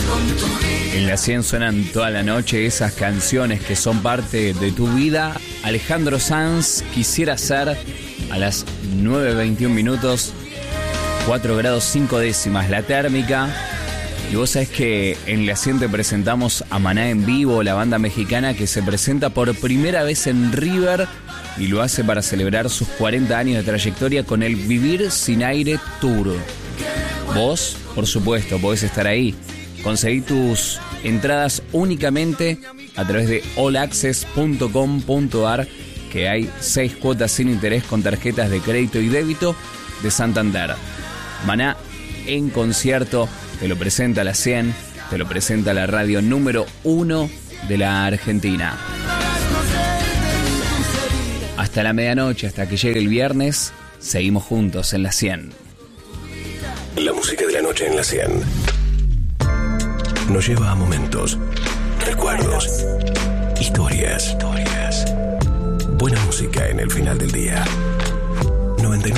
En la 100 suenan toda la noche esas canciones que son parte de tu vida. Alejandro Sanz, Quisiera Ser, a las 9:21 minutos, 4 grados 5 décimas la térmica. Y vos sabés que en la 100 te presentamos a Maná en vivo, la banda mexicana que se presenta por primera vez en River y lo hace para celebrar sus 40 años de trayectoria con el Vivir Sin Aire Tour. Vos, por supuesto, podés estar ahí. Conseguí tus entradas únicamente a través de allaccess.com.ar, que hay 6 cuotas sin interés con tarjetas de crédito y débito de Santander. Maná en concierto, te lo presenta la 100, te lo presenta la radio número 1 de la Argentina. Hasta la medianoche, hasta que llegue el viernes, seguimos juntos en la 100. La música de la noche en la 100 nos lleva a momentos, recuerdos, historias. Buena música en el final del día. 99.